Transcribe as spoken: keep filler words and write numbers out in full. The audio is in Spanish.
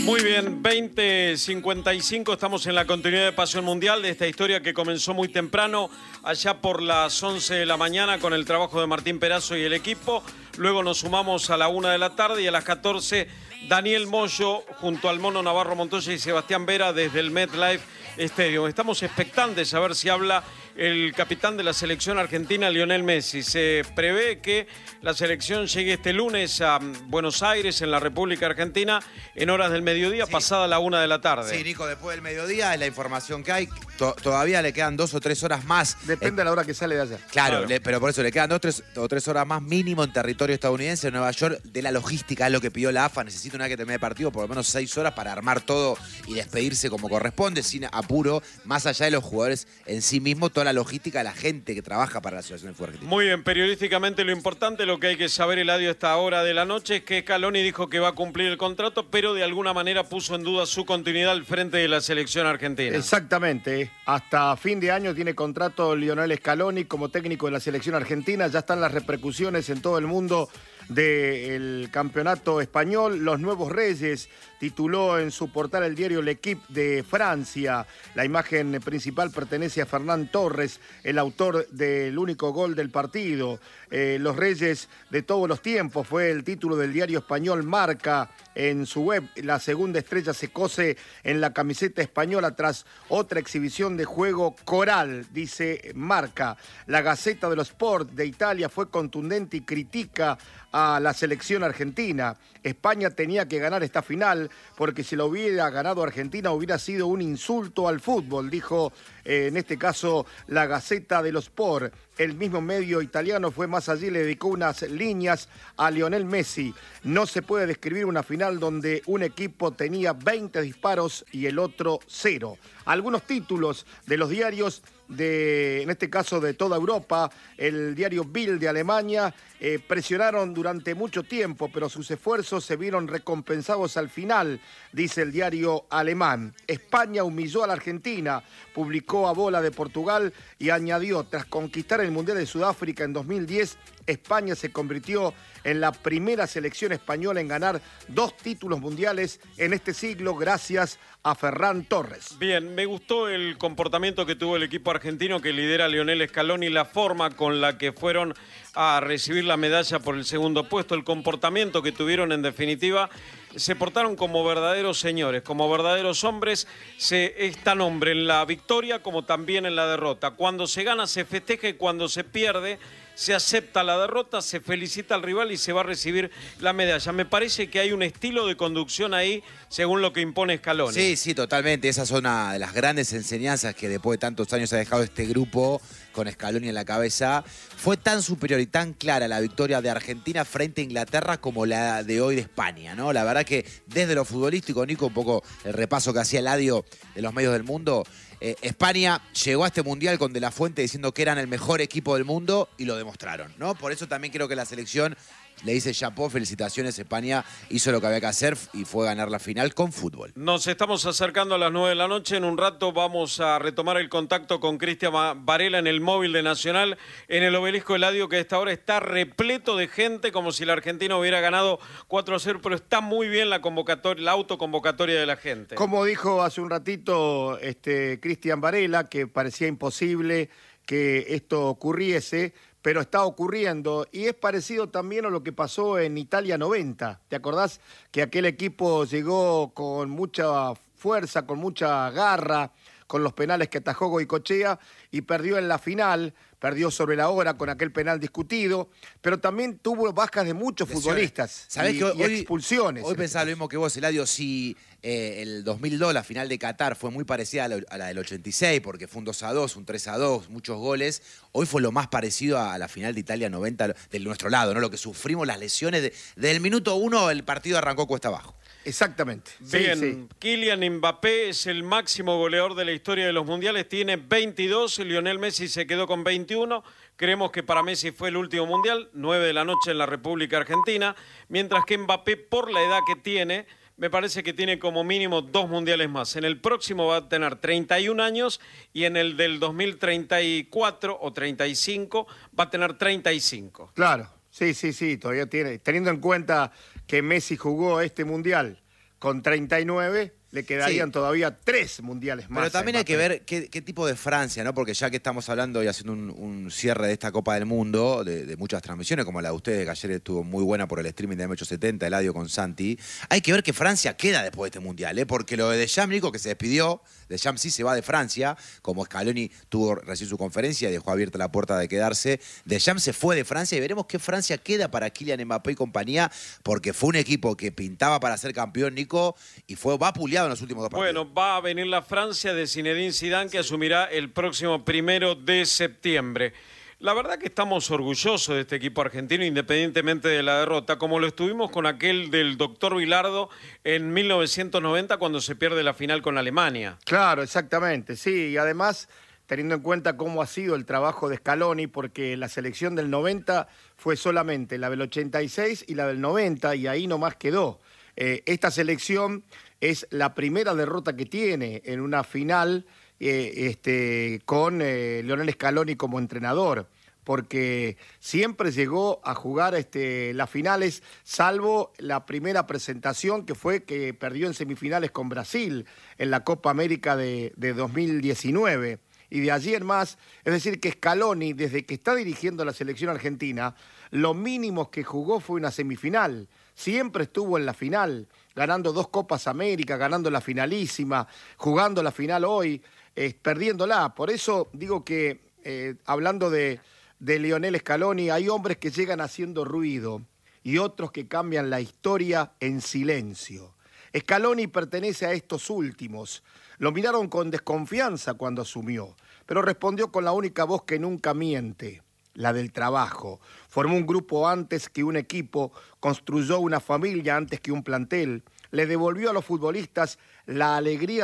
Muy bien, veinte cincuenta y cinco, estamos en la continuidad de Pasión Mundial, de esta historia que comenzó muy temprano, allá por las once de la mañana con el trabajo de Martín Perazo y el equipo. Luego nos sumamos a la una de la tarde y a las catorce Daniel Moyo junto al Mono Navarro Montoya y Sebastián Vera desde el MetLife Stadium. Estamos expectantes a ver si habla el capitán de la selección argentina, Lionel Messi. Se prevé que la selección llegue este lunes a Buenos Aires, en la República Argentina, en horas del mediodía, sí, pasada la una de la tarde. Sí, Nico, después del mediodía es la información que hay. To todavía le quedan dos o tres horas más. Depende de la hora que sale de allá. Claro, claro. Le, pero por eso le quedan dos tres, o tres horas más mínimo en territorio estadounidense, en Nueva York. De la logística es lo que pidió la A F A. Necesita una vez que termine el partido por lo menos seis horas para armar todo y despedirse como corresponde, sin apuro, más allá de los jugadores en sí mismos, toda la logística de la gente que trabaja para la Asociación de Fútbol Argentino. Muy bien, periodísticamente lo importante, lo que hay que saber, Eladio, a esta hora de la noche, es que Scaloni dijo que va a cumplir el contrato, pero de alguna manera puso en duda su continuidad al frente de la selección argentina. Exactamente. Hasta fin de año tiene contrato Lionel Scaloni como técnico de la selección argentina. Ya están las repercusiones en todo el mundo del campeonato español. Los Nuevos Reyes tituló en su portal el diario L'Equipe de Francia. La imagen principal pertenece a Fernán Torres, el autor del único gol del partido. Eh, los Reyes de todos los tiempos fue el título del diario español Marca en su web. La segunda estrella se cose en la camiseta española tras otra exhibición de juego coral, dice Marca. La Gaceta dello Sport de Italia fue contundente y critica a la selección argentina. España tenía que ganar esta final porque si lo hubiera ganado Argentina hubiera sido un insulto al fútbol, dijo eh, en este caso la Gaceta dello Sport. El mismo medio italiano fue más allí y le dedicó unas líneas a Lionel Messi. No se puede describir una final donde un equipo tenía veinte disparos y el otro cero. Algunos títulos de los diarios de, en este caso de toda Europa, el diario Bild de Alemania, eh, presionaron durante mucho tiempo, pero sus esfuerzos se vieron recompensados al final, dice el diario alemán. España humilló a la Argentina, publicó a Bola de Portugal y añadió, tras conquistar el Mundial de Sudáfrica en dos mil diez, España se convirtió en la primera selección española en ganar dos títulos mundiales en este siglo gracias a Ferran Torres. Bien, me gustó el comportamiento que tuvo el equipo argentino que lidera Lionel Scaloni, la forma con la que fueron a recibir la medalla por el segundo puesto, el comportamiento que tuvieron en definitiva. Se portaron como verdaderos señores, como verdaderos hombres. Se es tan hombre en la victoria como también en la derrota. Cuando se gana se festeja y cuando se pierde se acepta la derrota, se felicita al rival y se va a recibir la medalla. Me parece que hay un estilo de conducción ahí según lo que impone Scaloni. Sí, sí, totalmente. Esa es una de las grandes enseñanzas que después de tantos años ha dejado este grupo con Scaloni en la cabeza. Fue tan superior y tan clara la victoria de Argentina frente a Inglaterra como la de hoy de España, ¿no? La verdad que desde lo futbolístico, Nico, un poco el repaso que hacía Eladio de los medios del mundo, eh, España llegó a este Mundial con De La Fuente diciendo que eran el mejor equipo del mundo y lo demostraron, ¿no? Por eso también creo que la selección le dice chapó, felicitaciones, España hizo lo que había que hacer y fue ganar la final con fútbol. Nos estamos acercando a las nueve de la noche. En un rato vamos a retomar el contacto con Cristian Varela en el móvil de Nacional, en el Obelisco Eladio, que a esta hora está repleto de gente, como si la Argentina hubiera ganado cuatro a cero, pero está muy bien la convocatoria, la autoconvocatoria de la gente. Como dijo hace un ratito este, Cristian Varela, que parecía imposible que esto ocurriese, pero está ocurriendo y es parecido también a lo que pasó en Italia noventa. ¿Te acordás que aquel equipo llegó con mucha fuerza, con mucha garra, con los penales que atajó Goicoechea y perdió en la final, perdió sobre la hora con aquel penal discutido, pero también tuvo bajas de muchos futbolistas ¿Sabés y, que hoy, y expulsiones. Hoy pensaba lo mismo que vos, Eladio, si eh, el dos mil dos, la final de Qatar, fue muy parecida a la, a la del ochenta y seis, porque fue un dos a dos, un tres a dos, muchos goles, hoy fue lo más parecido a, a la final de Italia noventa de nuestro lado, ¿no? Lo que sufrimos, las lesiones, de, desde el minuto uno el partido arrancó cuesta abajo. Exactamente. Bien, sí, sí. Kylian Mbappé es el máximo goleador de la historia de los mundiales, tiene veintidós, Lionel Messi se quedó con veintiuno, creemos que para Messi fue el último mundial, nueve de la noche en la República Argentina, mientras que Mbappé, por la edad que tiene, me parece que tiene como mínimo dos mundiales más. En el próximo va a tener treinta y un años y en el del dos mil treinta y cuatro o treinta y cinco va a tener treinta y cinco. Claro, sí, sí, sí, todavía tiene, teniendo en cuenta que Messi jugó este mundial con treinta y nueve, le quedarían sí. todavía tres mundiales más. Pero también hay que ver qué, qué tipo de Francia, ¿no? Porque ya que estamos hablando y haciendo un, un cierre de esta Copa del Mundo, de, de muchas transmisiones, como la de ustedes, que ayer estuvo muy buena por el streaming de M ochocientos setenta, Eladio con Santi, hay que ver que Francia queda después de este mundial, ¿eh? Porque lo de Deschamps, Nico, que se despidió, Deschamps sí se va de Francia, como Scaloni tuvo recién su conferencia y dejó abierta la puerta de quedarse. Deschamps se fue de Francia y veremos qué Francia queda para Kylian Mbappé y compañía, porque fue un equipo que pintaba para ser campeón, Nico, y fue vapuleado en los últimos dos partidos. Bueno, va a venir la Francia de Zinedine Zidane, que asumirá el próximo primero de septiembre. La verdad que estamos orgullosos de este equipo argentino, independientemente de la derrota, como lo estuvimos con aquel del doctor Bilardo en mil novecientos noventa, cuando se pierde la final con Alemania. Claro, exactamente, sí, y además teniendo en cuenta cómo ha sido el trabajo de Scaloni, porque la selección del noventa fue solamente la del ochenta y seis y la del noventa, y ahí nomás quedó. Eh, esta selección es la primera derrota que tiene en una final eh, este, con eh, Lionel Scaloni como entrenador, porque siempre llegó a jugar este, las finales, salvo la primera presentación que fue que perdió en semifinales con Brasil en la Copa América de, de dos mil diecinueve. Y de allí en más, es decir, que Scaloni, desde que está dirigiendo la selección argentina, lo mínimo que jugó fue una semifinal. Siempre estuvo en la final, ganando dos Copas América, ganando la finalísima, jugando la final hoy, eh, perdiéndola. Por eso digo que, eh, hablando de, de Lionel Scaloni, hay hombres que llegan haciendo ruido y otros que cambian la historia en silencio. Scaloni pertenece a estos últimos. Lo miraron con desconfianza cuando asumió, pero respondió con la única voz que nunca miente, la del trabajo. Formó un grupo antes que un equipo, construyó una familia antes que un plantel, le devolvió a los futbolistas la alegría